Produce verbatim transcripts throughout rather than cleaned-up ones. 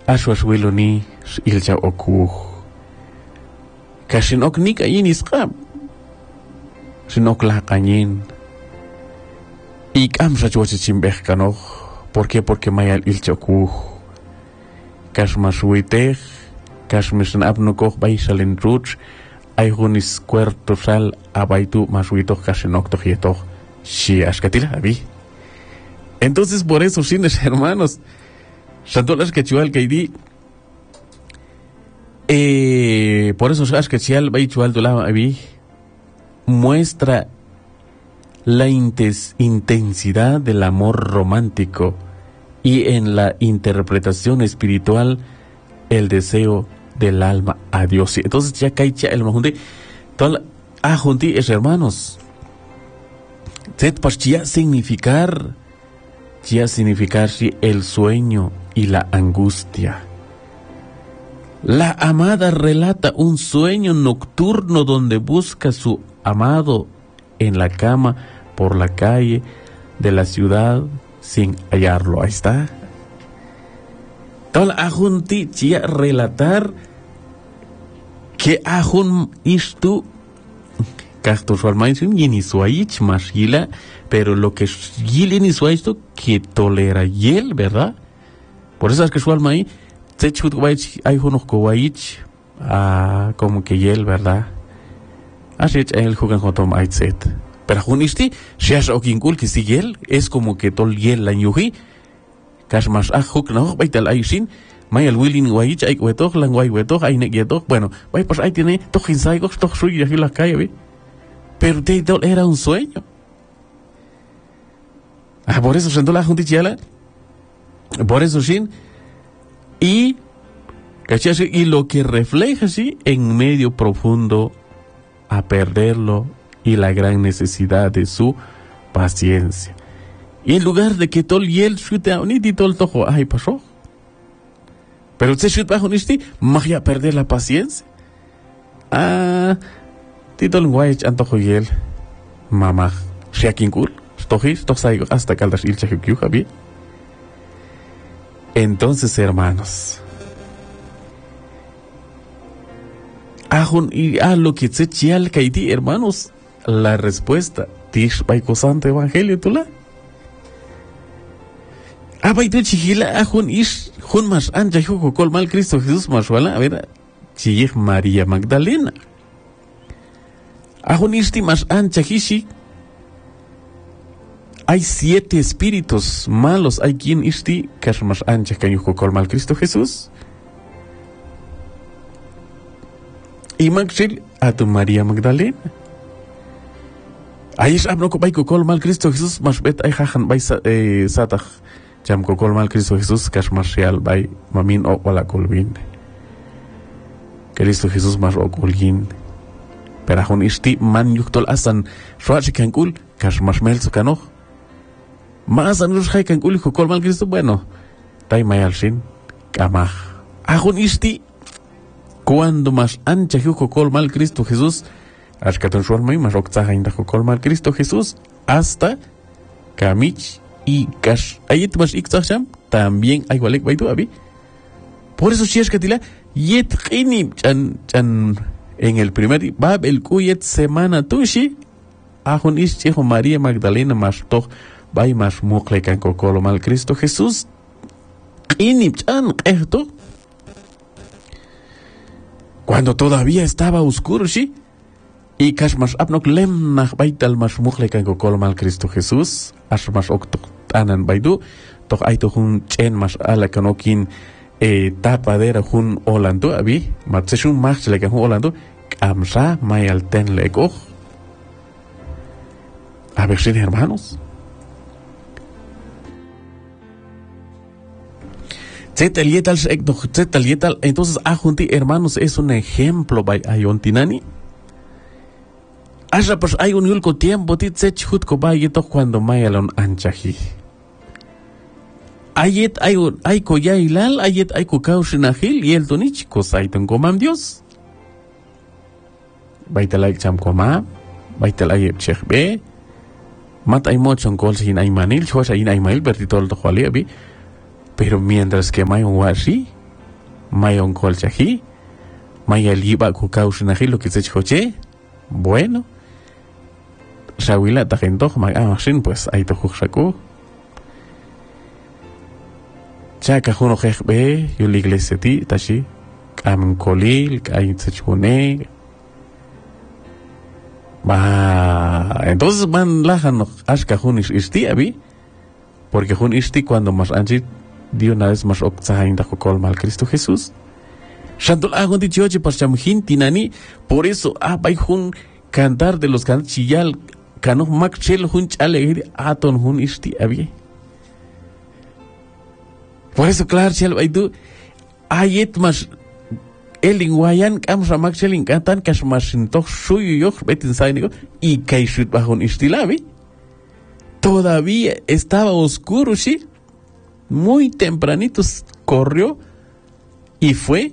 ashwashwiloni ilcha okuj. Kashin ok nika yin isqab. Shinok la qañin. Ik am shachwachichimbej kanoj. ¿Por qué? Porque mayal ilcha okuj. Kashmashwitej. Kashmishan abnukoj baishalen ruch. Ay hunis cuerto sal abaitu mashwitoj kashinok tojietoj. Shi ashkatila abi. Entonces por eso, shines hermanos. Shantolas que chual que di. Eh, por eso sabes que chial va chual do lado abi muestra la intes, intensidad del amor romántico y en la interpretación espiritual el deseo del alma a Dios. Entonces ya caicha el majunte tal a junti es hermanos. Set pas ya significar ya significar el sueño y la angustia. La amada relata un sueño nocturno donde busca a su amado en la cama por la calle de la ciudad sin hallarlo. Ahí está. Tal ajunti chia relatar que ajun istu cacto sualmainsin yini suaich más yila, pero lo que yili suaisto que tolera yel, ¿verdad? Por eso es que sualmai Techut Waich, hay unos Kowaich, ah, como que yel, ¿verdad? Así es el jugan Jotom Aitzet. Pero Junisti, si has okinkul que si yel, es como que tol yel la nyuhi, Kashmas Ahuk, no, Baital Aishin, Mayal Willin Waich, hay Wetok, Langway Wetok, hay Negetok, bueno, vaya, pues ahí tiene Tojinsaigox, Toxuy, y aquí la calle, ¿ve? Pero te era un sueño. Ah, por eso sentó la Juntichiala, por eso, Shin. Y, ¿cachai? Y lo que refleja, sí, en medio profundo a perderlo y la gran necesidad de su paciencia. Y en lugar de que tol yel shute ni tol tojo, ay, pasó. Pero usted shute bajo nisti, magia perder la paciencia. Ah, titol guay antojo yel, mamá, shakinkul, stojis, tosaigo, hasta caldas ilcha hukiuja, bien. Entonces, hermanos, ajun y a lo que se chial kaiti, hermanos, la respuesta, tish baiko santo evangelio tula. Abaitu chihila ajun ish jun mas anja jugo kol mal Cristo Jesús mas wala, a ver, chih María Magdalena. Ajun ishti mas anja hishi. Hay siete espíritus malos. Hay quien isti kashmas ancha kanyuko kolmal Cristo Jesús. Y magshil a tu María Magdalena. Hay es abno ko baiko kolmal Cristo Jesús mas bet ay jajan bay satach jam ko kolmal Cristo Jesús kashmas real bay mamin o wala kolvin. Cristo Jesús mas o kolgin. Pero ajon isti man yuktol asan shwachi kankul kashmas melzo kanoch. Más anuros hay can ulijo colmal Cristo, bueno, tai mayal sin, kamaj. Ajon isti, cuando más ancha juco colmal Cristo Jesús, ashkatan shuarmay más oktaja indajo colmal Cristo Jesús, hasta kamich y kash. Ayet más iktacham, también hay walek baitu abi. Por eso si es que tila, yet kini chan chan en el primer bab el kuyet semana tushi, ajon isti María Magdalena más toch. Bay más mukle kan kokolo mal Cristo Jesús. Inipchan esto. Cuando todavía estaba oscuro, sí. Y kashmas abnok lemnach baital más mukle kan kokolo mal Cristo Jesús. Ashmas oktok tanan baidu. Toch aito hun chen mas ala kanokin eh, tapadera hun olando abi. Matseshun mach le kan hun olando. Amsa mayal ten lekoch. A ver si hermanos. Entonces, ajunti hermanos, es un ejemplo by ayontinani. Asha pues hay un yulco tiempo tit sech hutko bayeto cuando mayalon anchahi. Ayet hay hay ko yailal, ayet hay ko kaushinahil y el tonich kosaiton komam Dios. Baitalay cham koma, baitalay chechbe. Mat hay mochon kol sin ay manil, chos ay ay mail vertitol to khwali abi. Pero mientras que may un washi, mayon colchají, mayal iba kukausinají lo que se choche, bueno, Shawila tajento, magashin, pues ahí tojo shaku. Chaka juno jebe, yo la iglesia ti, tashi, kam kolil, hay tsechune. Ba, entonces van lajan ashka junish isti abi, porque jun isti cuando más anchi dio una vez más okzahain da kokol mal Cristo Jesús. Shantul agon di chioche pas chamhin tinani, por eso ah bai jun cantar de los can chillal kano mak chel jun chale aton jun isti abi. Por eso claro chel bai du ayet mas el lingwayan kam ramak chel cantan kas mas intoh suyo yo betin sainigo y kaishut bajo un istilabi. Todavía estaba oscuro, sí. Muy tempranito corrió y fue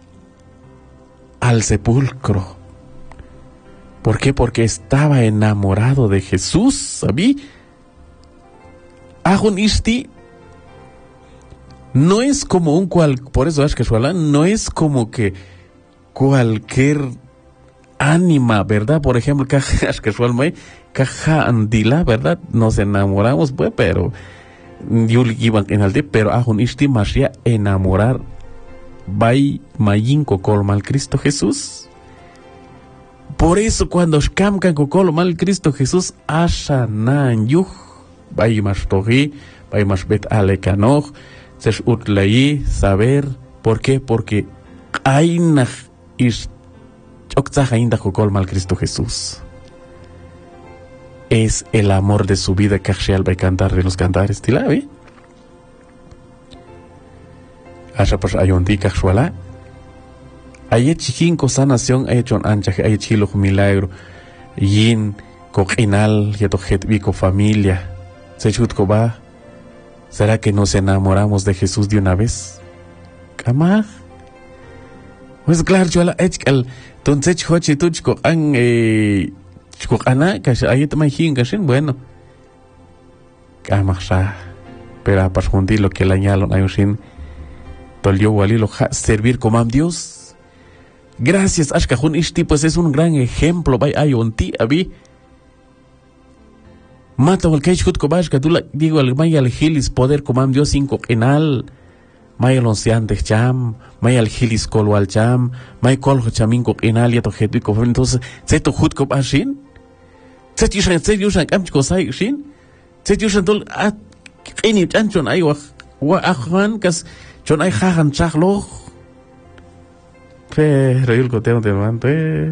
al sepulcro. ¿Por qué? Porque estaba enamorado de Jesús, ¿sabí? Ajon isti no es como un cual, por eso es que no es como que cualquier ánima, ¿verdad? Por ejemplo, cajas que suelme, caja andila, ¿verdad? Nos enamoramos, pues, pero yo le iba en el de, pero ajon isti masía enamorar Bai mayin kokol mal Cristo Jesús. Por eso cuando shkamkan kokol mal Cristo Jesús asha nan yuh bai mas tohi bai mas bet alekanoch sesh utlai saber por qué porque ainah is choktzah ainda kokol mal Cristo Jesús es el amor de su vida que Hashem va a cantar de los cantares tilavi. Asha pues hay un día que suela hay chiquinco sanación hay hecho un ancha hay chilo milagro yin coquinal y tojet bico familia se chutco va será que nos enamoramos de Jesús de una vez cama pues claro chuela echcal entonces hoche tuchco an eh chico ana que hay tamay hin gashin bueno cama sa pero pas junti lo que le añalo hay un sin tolio walilo servir como a Dios. Gracias, Ashkajun Ishti, pues es un gran ejemplo. Vaya, hay un ti, abi. Mata o el que chut kobashka, tú la digo al maya al gilis poder como a Dios cinco enal. Maya el onceante cham, maya al gilis kolo al cham, maya kolo chaminko enal y to hetu ko. Entonces, se to hut kobashin. Se yushan, se yushan, kam chikosai shin. Se yushan tol at ini chanchon ay wa wa akhwan kas. Chon ay jajan chaklo. Pero yo el coteo de manto.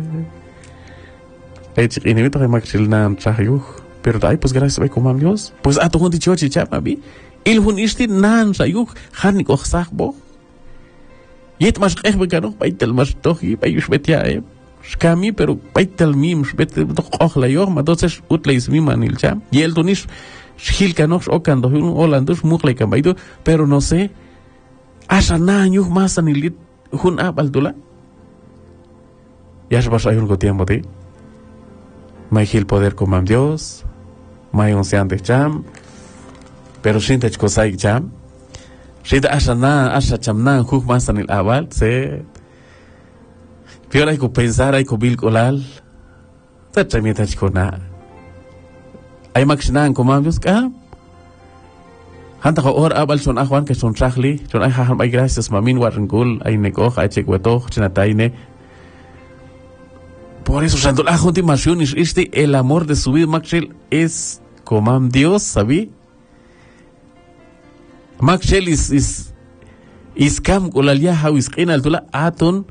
Ay, chiquini, me toca maxil nan chayuj. Pero ay, pues gracias a como Dios. Pues a tu hundi chochi chapa bi. Il hun isti nan chayuj. Hanik och sachbo. Yet mas kech bekano. Baitel mas tohi. Bayush betia eh. Shkami, pero baitel mim. Shbet doch och la yoch. Entonces utleis mi manil cham. Y el tunish. Shil kanoch okando. Holandos mukle kambaydo. Pero no sé. Asa na nyuh masa nilit hun abal tula. Ya se pasó un tiempo ti. May hil poder como Dios. May onceante cham. Pero sin te chkosai cham. Sin asa na asa cham na huh masa nil abal se. Pero hay que pensar hay que bil kolal. Te chamita chkona. Hay maxinan como Dios ka. Hanta ko or abal son ahwan que son chahli, son ay haham ay gracias mamin warngul ay nekoh ay chekwetoh chinataine. Por eso santo la continuación es este el amor de su vida Maxel es como Dios, ¿sabí? Maxel is is is kam kulalia how is qinal tula aton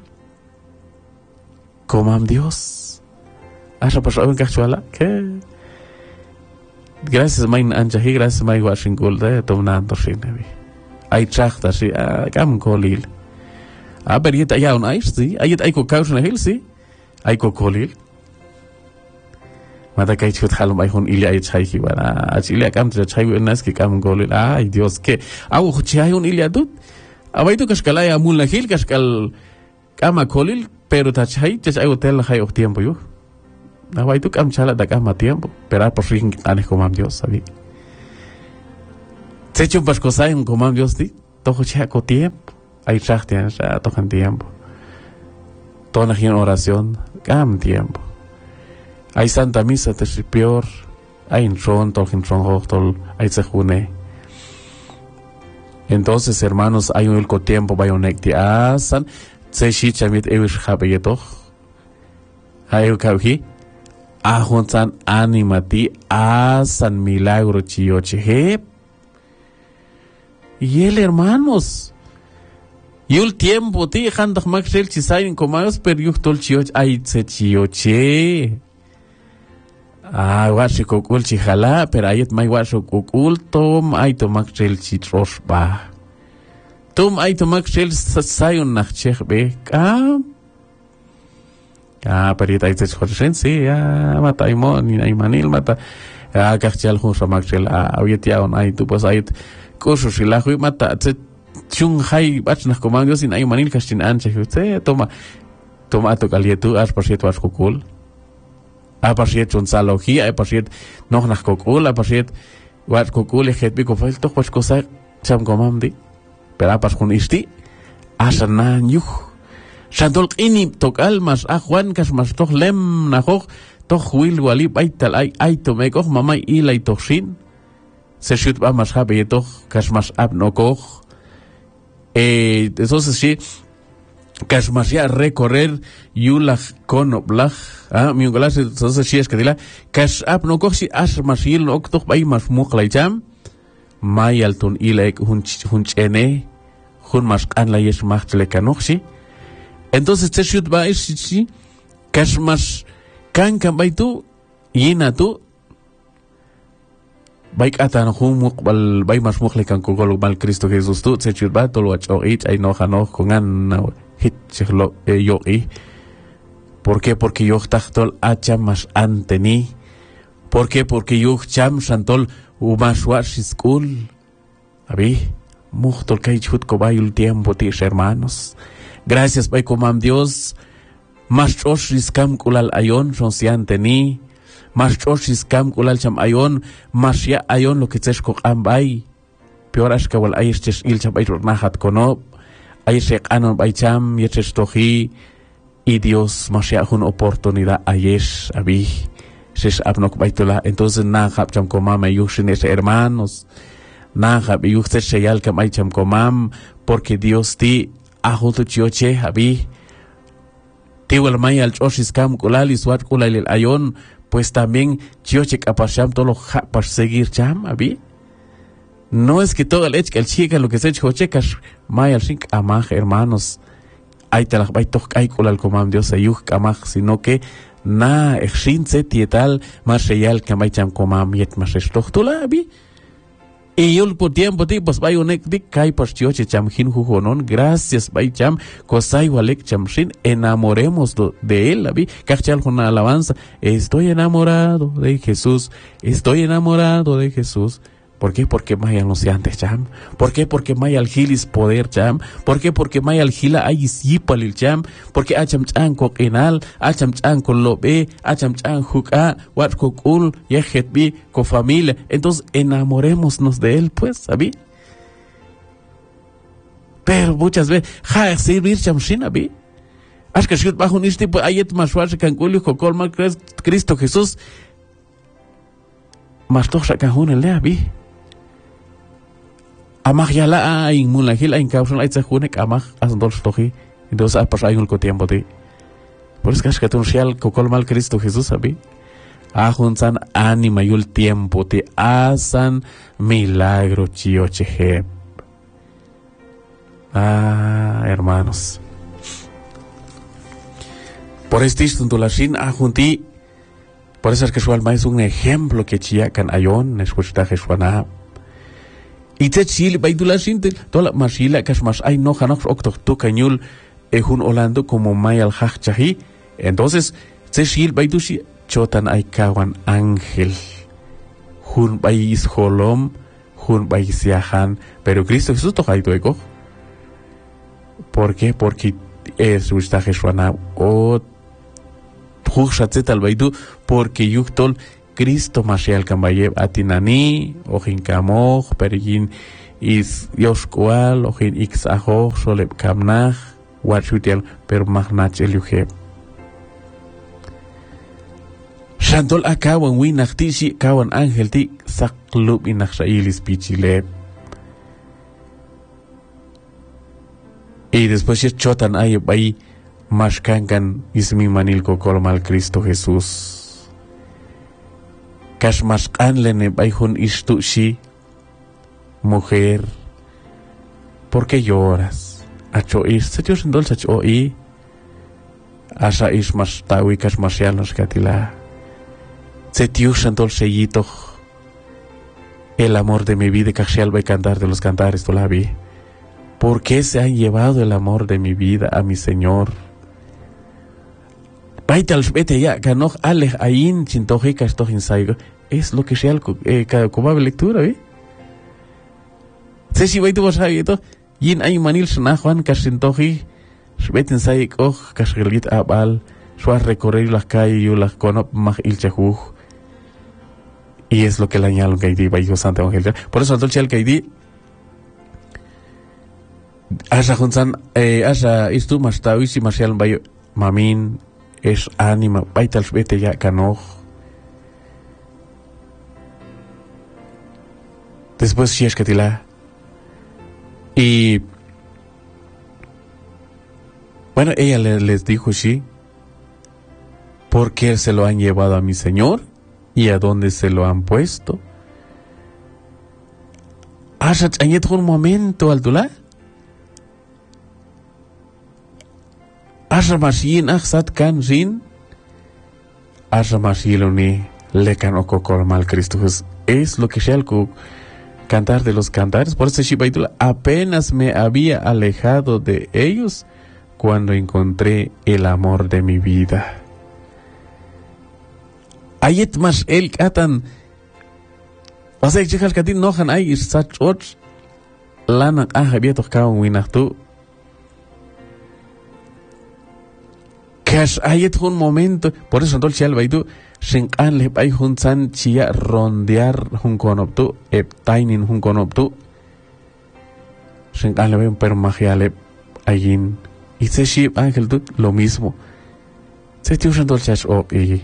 como Dios. Asa pasó en cachuala que gracias main anjahi gracias mai washingol de tomnando shinabi ay chachta si kam kolil a berita ya un ay si ayet ay ko kaushna hil si ay ko kolil mata kay chut halum ay hun ili ay chay ki wala achile kam tra chay unas ki kam kolil ay Dios que aw chay un ili adut abay to kaskala ya mul hil kaskal kama kolil pero ta chay chay hotel hay of tiempo yo. No hay tu cam chala da cama tiempo, pero por fin anes como Dios, ¿sabí? Se hecho un pascosa en como Dios di, todo chaco tiempo. Hay chachtian, ya tocan tiempo. Toda en oración, cam tiempo. Hay Santa Misa, te peor. Hay en tron, tol, en tron, tol, hay se june. Entonces, hermanos, hay un ulco tiempo, vaya un ecti asan, se shichamit ewish jabeyeto. Hay un cauji, ajuntan animati asan milagro chioche. Y el hermanos, y el tiempo, ti, handak maxel chisayin comados, pero yo tol chioch, ay, se chioche. Ah, washi kokul chijala, pero ayet may washo kokul tom ay to makchel chitrosh ba. Tom ay to makchel sayon nachchech be kam. Ah, pero ay tech khoshen si ya mata imon ni ay manil mata. Ah, kachel khosha makchel ah ayet ya on ay tu pues ayet kosho shilahu mata tse chung hay bach nach komando sin ay manil kashin anche tse toma toma to kalietu as paset was kokul. A passiert schon Salogie, a passiert noch nach Kokul, a passiert wat Kokul, ich hätte mich gefällt, doch was gesagt, cham komam di. Pero a pas kun isti, asanan yuh. Shandol ini tok almas, a Juan kas mas toch lem na hoch, toch wil walib aital ay ay to me koch mamay ilay toxin. Se shoot ba mas habe je toch kas mas ab no koch. Eh, entonces sí, kas mas ya recorrer yulach konoblach. Ah, mi ungalas entonces sí es que dila kas ap no kosi as masil no oktok bay mas muklay jam may altun ilek hun hun chene hun mas kan la yes machtle kanoxi. Entonces te shoot ba is sí kas mas kan kan bay tu yina tu bay atan hun mukbal bay mas mukle kan ko gol mal Cristo Jesus tu te shoot ba tolo acho ich ay no hano kongan hit chlo yo i. ¿Por qué? Porque yo tachtol acham mas anteni. ¿Por qué? Porque yo cham santol umashuashискul. Abi, muhtol kaichut kobayul tiempo tis hermanos. Gracias bay comam Dios. Mas choshriskam kulal ayon son si anteni. Mas choshriskam kulal cham ayon. Mas ya ayon lo que teshkok ambay. Peor ashka wal ayestes il cham bay nahat konob. Ayesek anon bay cham yeches tohi. Y Dios más ya una oportunidad ayer abi ses abnok baitola. Entonces na hab cham komam ayushin es hermanos na hab ayustes sheyal kam ay cham komam porque Dios ti ahutu chioche abi ti wal may al choshis kam kulali swat kulali ayon pues también chioche kapasham tolo para seguir cham abi. No es que todo el hecho que el chica lo que se choche kas may al shink amaj hermanos ay te la bay toch ay kulal komam Dios ayuh kamaj sino que na exin se tietal mas real que may cham komam yet mas estoch tula abi y yo por tiempo ti pues bay unek dik kai pas chioche cham hin jujonon gracias bay cham kosai walek cham shin enamoremos de él abi kachal con alabanza estoy enamorado de Jesús estoy enamorado de Jesús. ¿Por qué? Porque may anunciante cham. ¿Por qué? Porque may al gilis poder cham. ¿Por qué? Porque may al gila ayis yipalil cham. Porque acham chan kokinal, acham chan con lobe, acham chan juka, wat kokul, yehet bi, con familia. Entonces enamorémonos de él, pues, ¿sabí? Pero muchas veces, ja, servir cham shin, ¿sabí? Ash que shut bajo un isti, pues ayet mashuash kankulio kokol mal Cristo Jesús. Mas toch shakahun el ¿sabí? Amag yala ay mulahil ay kausan ay tsahunek amag asdol stohi entonces apas ay ulko tiempo ti por eso que katun sial kokol mal Cristo Jesús sabi ahunsan anima yul tiempo ti asan milagro chioche. Ah, hermanos, por este tuntulashin ahunti por eso es que su alma es un ejemplo que chiacan ayon escucha Jesúana. Y te chile baitula sinte tola masila kas mas ay no hanok oktok to kanyul ehun olando como mayal hachchahi. Entonces te chile baitushi chotan ay kawan ángel hun bayis holom hun bayis yahan pero Cristo Jesús to hay tueko. ¿Por qué? Porque es usted Jesúana o puxatze tal baitu porque yuktol Cristo Mashiach Kambayev Atinani, Ojinkamoj, Perigin, is yoshkual ojin ixajo solep kamnaj wachutial pero magnach eliuje Shantol akawan winakti si kawan angel ti saklub inaksailis pichilep. Y después es chotan ay ahí mashkankan ismi manil kokolmal Cristo Jesús. Kash mashkanlene bayhun istu si mujer. ¿Por qué lloras? Acho is se Dios endol sacho i asa is mastawi kash masyalos katila. Se Dios endol sellito el amor de mi vida que va a cantar de los cantares tolavi. ¿Por qué se han llevado el amor de mi vida a mi Señor? Es lo que sea el como lectura, ¿eh? Se si vais a ver esto, yin hay manil sana Juan Casintoji, Sveten Saik Och, Casgelit Abal, Suaz recorrer las calles y las conop más ilchahuj. Y es lo que le añado que hay de Santa Evangelio. Por eso, Dolce al Kaidi. Asa Hunsan, eh, asa istu mastawi si marcial bayo mamin es anima, baital vete ya canoj. Después si es que tila. Y bueno, ella le, les dijo sí, porque se lo han llevado a mi Señor y a dónde se lo han puesto. Asa añet un momento al dula. Asa masin aksat kan sin asa masiloni lekan okokol mal Cristo es lo que sea el cantar de los cantares. Por eso Shibaitula apenas me había alejado de ellos cuando encontré el amor de mi vida. Ayet mas el katan o sea que el katin nohan ay sach och lana ah había tocado winachtu. Kash ayet un momento, por eso entonces el baidu sin anle bay hun san chia rondear hun konoptu eptainin hun konoptu sin anle bay un per magiale ayin y se ship ángel tu lo mismo se tío entonces o y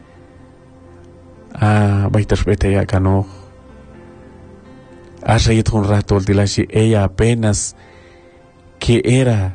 ah baitas vete ya cano hace ayet un rato el dilashi ella apenas que era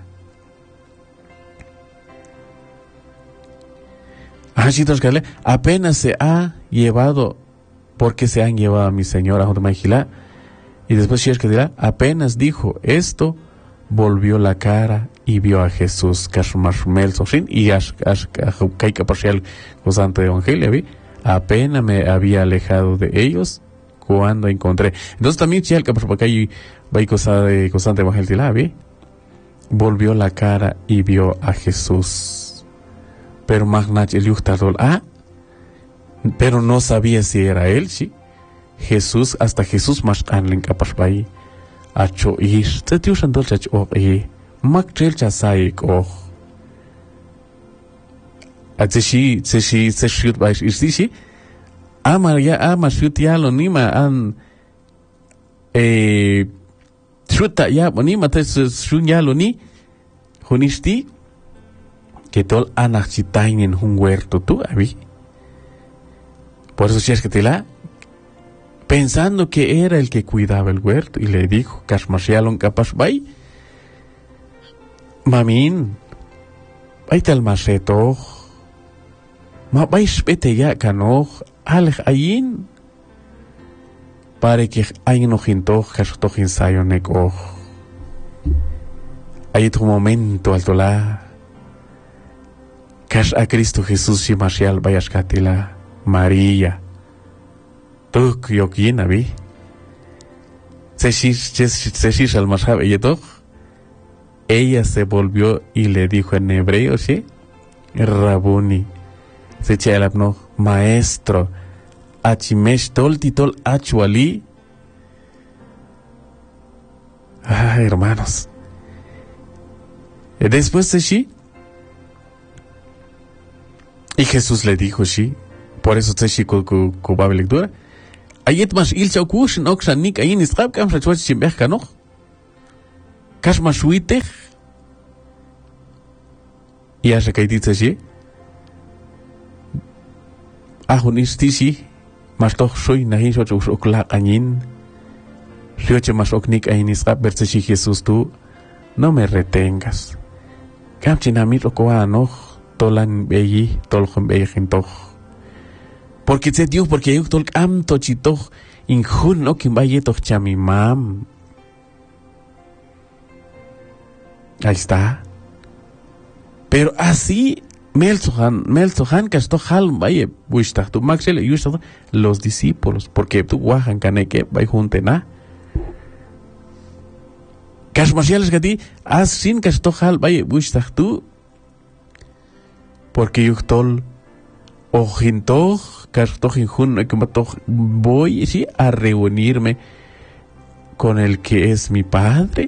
Así que apenas se ha llevado, porque se han llevado a mi señora Jodmaijila, y después si es que dirá, apenas dijo esto, volvió la cara y vio a Jesús, Kashmashmel Sosin, y Kaika Parcial Gozante de Evangelio, apenas me había alejado de ellos cuando encontré. Entonces también si el Kapaspacay va cosa de Gozante de Evangelio, volvió la cara y vio a Jesús. Pero Magnach el Yuchtadol, ah, pero no sabía si era él, sí. Jesús, hasta Jesús más anlen capasbai, acho ish, te tius andol chach oh eh, maktrel chasaik oh. Atseshi, tseshi, tseshut baish, irsishi, ama ya, ama shut ya lo nima an, eh, shuta ya, bonima, tes shun ya lo ni, hunishti, que tol anachitain en un huerto tú, abi. Por eso si es que te la pensando que era el que cuidaba el huerto y le dijo, Kashmashialon capaz vai, mamin, vai tal maseto, ma vai spete ya cano, alej ayin, para que hay no jinto, kastoh insayonek oh. Hay otro momento alto la Kash a Cristo Jesús y Marcial Bayashkatila María. Tuk yokin abi. Seshis al Mashab eyetok. Ella se volvió y le dijo en hebreo, ¿sí? Rabuni. Se echa el abno, maestro. Achimesh tol titol achuali. Ah, hermanos. Después de sí. Y Jesús le dijo, sí, por eso te chico cubaba lectura, ayet mas il chaukush no xanik ayin isqab kam rachwach chimbeh kanoj kash mashuitej ya rekaititza shi ahun istishi mas toch soy nahin shoch ukla qanin rioche mas oknik ayin isqab bertsashi Jesús tú no me retengas kam chinamit okoanoj tolan beyi toljon beyi jintoj porque se Dios porque yo tol am tochitoj injun no kin bayetoj chamimam. Ahí está. Pero así Melzohan, Melzohan kasto halm baye buishtah tu maxel yushtah los discípulos porque tu wahan kaneke bay juntena. Kas marciales gati asin kasto hal baye buishtah tu porque yuktol ojintoj kasto hinjun no kumatoj voy sí a reunirme con el que es mi padre.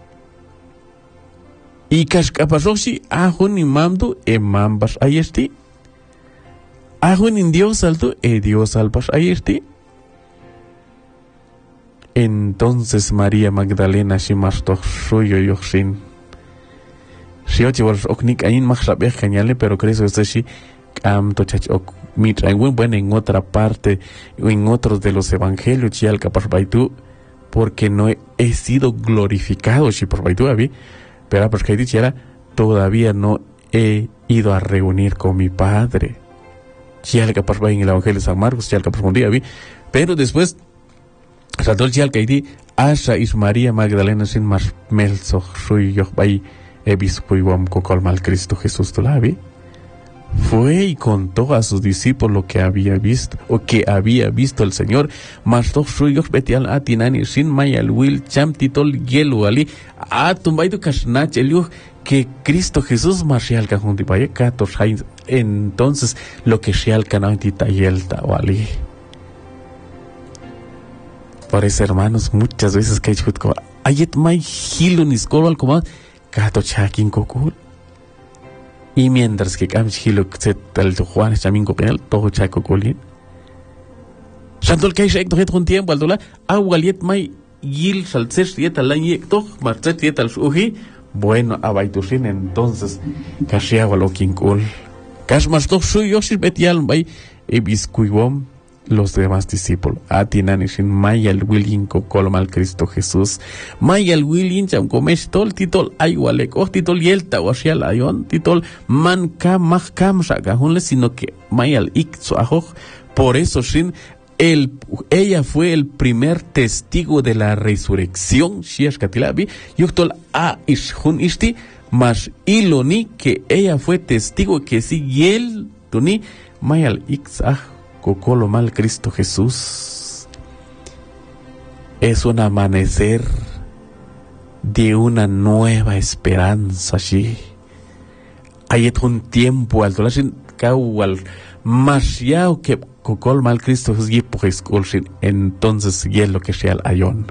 Y kashkapasoshi ahun imamdu emambas ayesti. Ahun in Dios alto e Dios alpas ayesti. Entonces María Magdalena shimastoch suyo yoxin. Shiochi was oknik ain machsabeh geniale, pero crees que shi am tochach ok mitra en bueno en otra parte o en otros de los evangelios chial kapas baitu porque no he, he sido glorificado shi por baitu abi. Pero porque dijera, todavía no he ido a reunir con mi padre. Chial que pasó en el Evangelio de San Marcos, chial que respondía, pero después, Sadol chial que di, Asha is María Magdalena sin más melzo, soy yo, bay, ebispo y guam cocol mal Cristo Jesús tu lavi. Fue y contó a sus discípulos lo que había visto, o que había visto el Señor, mas dos suyos betial atinani sin mayal will cham titol yelu ali, a tumbaidu kasnach eliu que Cristo Jesús marcial cajunti paye katos hain, entonces lo que shial canantita yelta o ali. Por eso, hermanos, muchas veces que hay chutko, ayet may hilo ni skolo al comad, kato chakin kokul. Y mientras que cam chilo se tal Juan chamin copenal todo chaco colin Santol kai shek dohet con tiempo al dola awaliet mai yil salses dieta la yek to marchet dieta al suhi bueno abaitusin entonces kashia walokin kul kash mas to suyo sil betial bay ebiskuiwom los demás discípulos atinan sin mayal willing colmal Cristo Jesús mayal willing cham comes tol titol aywalek o titol yelta o shial ayon titol man kam mach kam shaka hunle sino que mayal ikso ajo por eso sin el ella fue el primer testigo de la resurrección shiash katilabi yuktol a ishun isti mas iloni que ella fue testigo que si yel tuni mayal iksa Cocolo mal Cristo Jesús es un amanecer de una nueva esperanza allí. Hay un tiempo al dolasin caual más ya que cocol mal Cristo Jesús y por entonces y es lo que sea el ayón.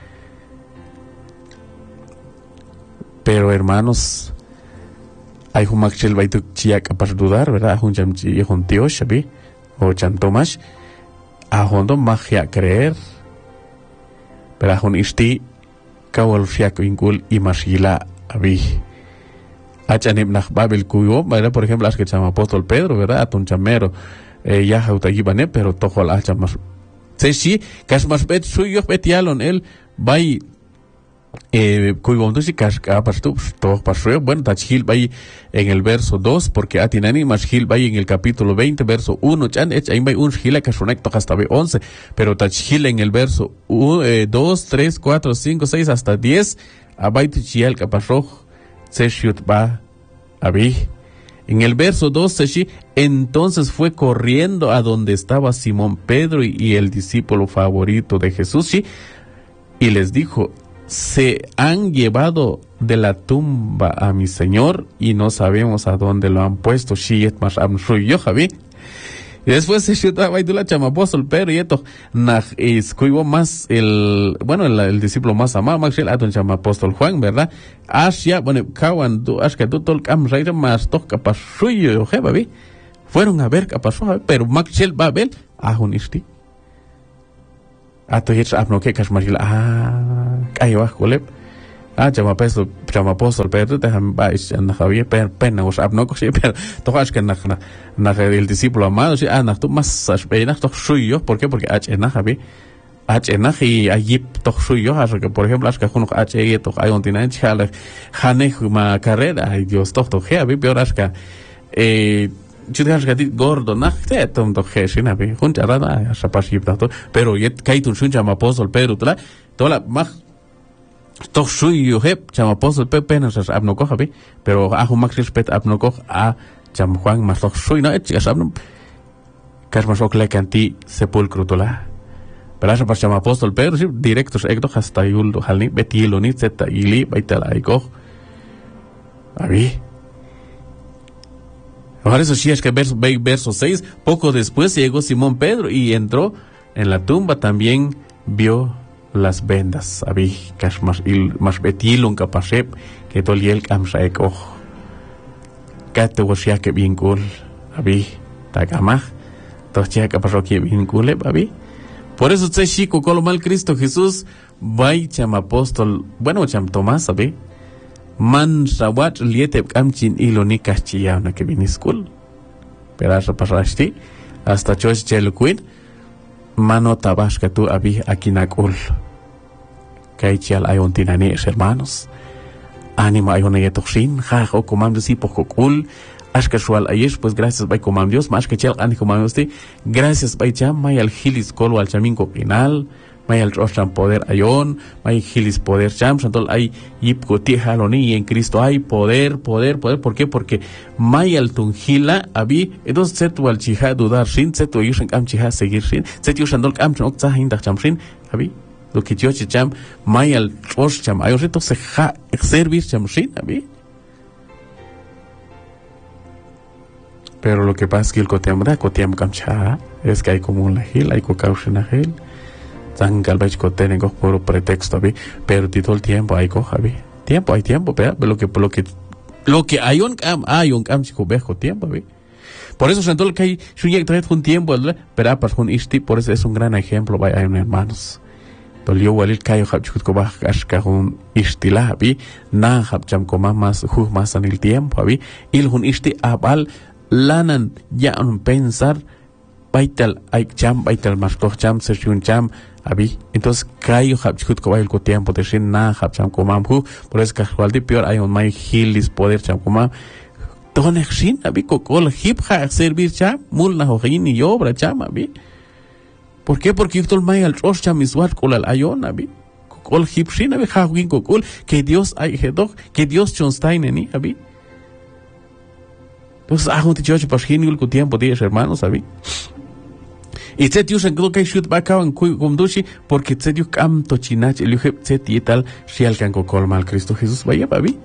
Pero hermanos, hay un machel baitu chiaca para dudar, ¿verdad? Un jamchi y un tío shabi. O chantomash a hondo magia creer pero a hon isti kawal fiaco ingul y masila abi achanim nach babel kuyo ¿verdad? Por ejemplo las que llama apóstol Pedro ¿verdad? Atun chamero eh, ya jautagibane pero tojo la chamas se si kas mas bet suyo betialon el bai eh kuyo entonces kas kapas tu todo pasó bueno tachil bai en el verso dos porque atinani mas gil bai en el capítulo veinte verso uno chan ech ahí bai un gila kasunek hasta ve once pero tachil en el verso dos, tres, cuatro, cinco, seis hasta diez abai tichial kapasroj se shut ba abi en el verso dos se entonces fue corriendo a donde estaba Simón Pedro y, y el discípulo favorito de Jesús ¿sí? Y les dijo se han llevado de la tumba a mi Señor y no sabemos a dónde lo han puesto. Shiet más amshuy yo Javi. Y después se shutaba y tú la chama apóstol Pedro y esto nach es cuivo más el bueno el, el discípulo más amado Maxel aton chama apóstol Juan, ¿verdad? Asia bueno kawan du aska tu tol kam raira más to kapashuy yo Javi. Fueron a ver qué pasó, pero Maxel va a ver a un isti. ato hits apno que kasmarila ah kaiwa kolep ah chama peso chama apóstol Pedro te han vais en Javier per pena os apno ko pero tojas que na na el discípulo amado si ah na tu mas pena to suyo ¿por qué? Porque h en Javi h en y ayip to suyo así que por ejemplo as que uno h y to hay un tinan chale hane ma carrera ay Dios to to Javi pero as que eh yo te has gatit gordo na te tom to gesina bi junta rada asa pasip to pero yet kaitun sun chama apóstol Pedro tola tola mag toch suyo hep chama apóstol Pepe nas abno ko habi pero ajo max respect abno ko a cham Juan mas toch suyo na et chas abno kas mas ok lekanti sepulcro tola pero asa pas chama apóstol Pedro si directos ekto hasta yuldo halni betilo ni zeta ili baitala aiko abi. Ahora eso sí es que verso, verso seis, poco después llegó Simón Pedro y entró en la tumba, también vio las vendas. Abi, kas mas il mas betilun kapasep que toliel kamsaek oh. Kate wasia que vincul. Abi, tagamah. Tochia kapasok que vincule, abi. Por eso se chico colomal Cristo Jesús vai cham apóstol, bueno cham Tomás, abi. Man rawat liete kamchin iloni kaschiya na que vini school pero asa pasasti hasta choch chelquin mano tabash que tú abi akinakul kaichial ayon tinani hermanos anima ayon yetoxin ja o comando si pokokul as casual ayesh pues gracias by comandios más que chel ani comandios gracias by cham may al hilis colo al chaminco penal may al rostran poder ayon, may gilis poder cham, santol hay yipko tijaloni y en Cristo hay poder, poder, poder. ¿Por qué? Porque may al tungila abi, entonces setu al chija dudar sin, setu yushan kam chija seguir sin, setu yushandol kam chan okta hindak cham sin, abi. Lo que yo cham, may al rosh cham, ayo reto se ja servir cham sin, abi. Pero lo que pasa es que el kotiam da, kotiam kam cha, es que hay como un lagil, hay kokausin lagil. Tan galvez que tengo por pretexto, ¿vi? Pero todo el tiempo hay coja, ¿vi? Tiempo, hay tiempo, pero lo que, lo que, lo que hay un cam, hay un cam chico vejo tiempo, ¿vi? Por eso se que hay, si un trae un tiempo, pero para un isti, por eso es un gran ejemplo, ¿vi? Hay un hermanos. Tolio walil kayo hab chico coba ashka un isti la, ¿vi? Na hab cham coma más, ju más en el tiempo, ¿vi? Il un isti abal lanan ya un pensar, baital, hay cham, baital más coch cham, se un cham, abi entonces kayo hab chikut ko bail ko tiempo de sin na hab cham ko mam hu por es casual de peor hay un mai hilis poder cham ko mam ton sin abi ko kol hip ha servir cham mul na hoin y obra cham abi ¿por qué? Porque yo tol mai al ros cham iswat kol al ayon abi kol hip sin abi ha win ko kol que Dios hay hedok que Dios chonstein ni abi entonces a un ticho pas hinul ko tiempo de hermanos abi y se dio en que shoot back en kumdushi porque se dio cam tochinach el yuhe se tal si alcanco colma al Cristo Jesús vaya babi.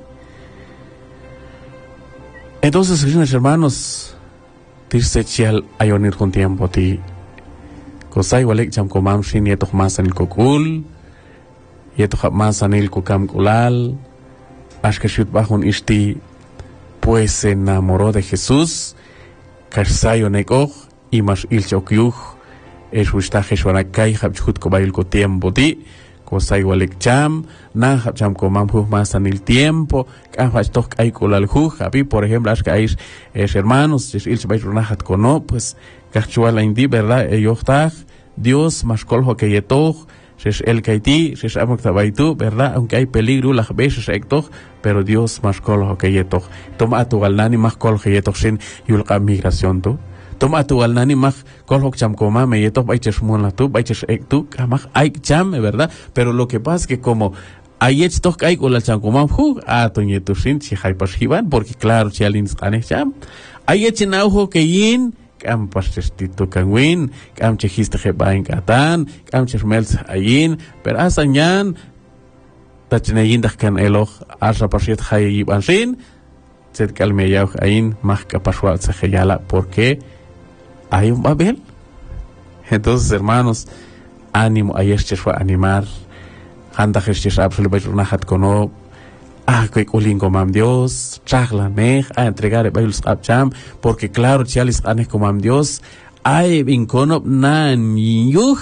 Entonces, queridos hermanos, dirse chial ayonir con tiempo ti cosai walek cham komam shin yeto más en el kokul yeto más en el kokam kulal ash que shoot bajo un isti pues se enamoró de Jesús karsayo neko y más il chokyuj es ustaje shwana kai hab chut ko bail ko tiempo ti ko sai walek cham na hab cham ko mam hu más en el tiempo ka hab tok ai ko lal hu habi por ejemplo as que es hermanos es il chbay runahat ko no pues kachuala indi verdad ellos tag Dios más kolho que yetoj es el kaiti es amok tabaitu verdad aunque hay peligro las veces ekto pero Dios más kolho que yetoj toma tu galnani más kolho que yetoj sin yulqa migración tu toma tu al nani mag kolhok cham koma me yeto baiches mona tu baiches ek tu kamag ay cham verdad pero lo que pasa es que como ayet tok ay con la cham koma hu a to yeto sin si hay pasivan porque claro si alin ane cham ayet nauho que yin kam pasestitu kanwin kam chehiste he bain katan kam chesmels ayin pero asanyan tachneyin dak kan elog asa pasit hay bansin set calme yau ayin mag kapaswa se yala porque hay un Babel. Entonces, hermanos, ánimo, ayer se fue a animar. Handa gestes absolutamente una hat kono. Ah, que ulingo mam Dios, chagla mej, a entregar el Bible abcham, porque claro, chialis ane komam Dios, ay vinkono nan yuj,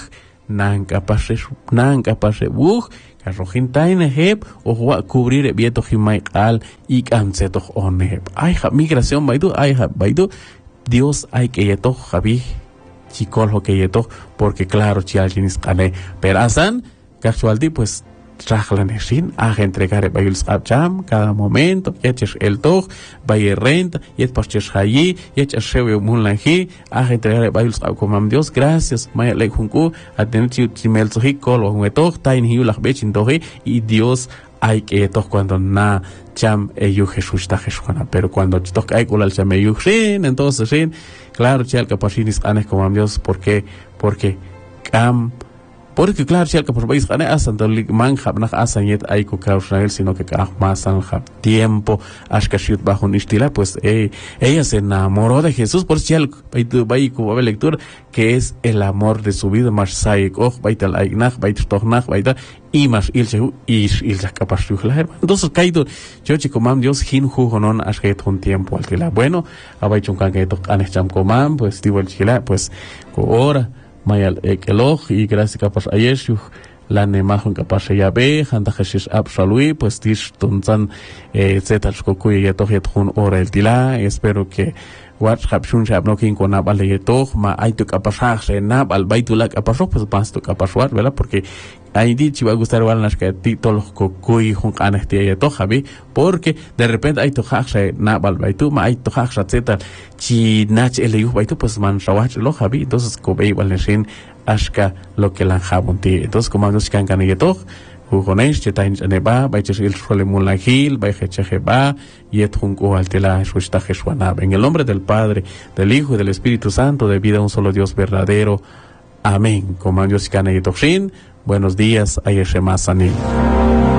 nanka pashe nanka pashe buh Rojin taine heb o wa cubrir bieto himai al y canceto oneb. Ay ha migración baidu, ay ha baidu. Dios hay que yeto javi chicol que yeto porque claro si alguien es cane. Pero asan casualdi pues Trajlaneshin, a entregar bayuls abjam cada momento, yeches el tog, baye renta, yet pasches hayi, yet shewe munlanji, a entregar bayuls abcomam Dios, gracias, maya le junku, a tener chimel zohi colo, un etog, tain hiu la bechin dohi, y Dios hay que etos cuando na cham eyu Jesús ta Jesús, pero cuando chitok hay culal cham eyu shin, entonces shin, claro, chal capachinis anes comam Dios, ¿por qué? Porque cam porque claro si al que por país gane asan dolik manja nach asan yet ay ko kausnael sino que ka masan ja tiempo ashkashut bajo un estila pues eh, ella se enamoró de Jesús por si al baitu baiku va lectura que es el amor de su vida más saik och baital aignach bait tohnach baita y más il se y il se capaz entonces caído yo chico mam Dios hin jugonon ashket un tiempo al que la bueno abaichun kan que to anecham comam pues digo el chila pues ko ora Mayal ekeloj y gracias capaz a Yeshua la nemajon capaz ya ve handa Jesús absolui pues dish tunzan etcétera kokuy ya toj yetjun ora el tila espero que watch hapshun shab no kin kona bale yetoj ma ay tu capaz ha na al baitula capaz pues pas tu capaz wat ¿verdad? Porque ahí dicho va a gustar igual las que todos los cocuy jun anestía yetoj habi porque de repente hay tu haxe na bal baitu ma hay tu haxe etcétera chi nach el yu baitu pues man shawach lo habi entonces ko be igual neshin ashka lo que lan habunti entonces como nos kan kan yetoj jugonesh chetain neba baiches il solemul lahil baicheche ba yetjun ko altela shushta jeswana en el nombre del Padre del Hijo y del Espíritu Santo de vida un solo Dios verdadero amén como Dios kan yetoj buenos días ayeshe masani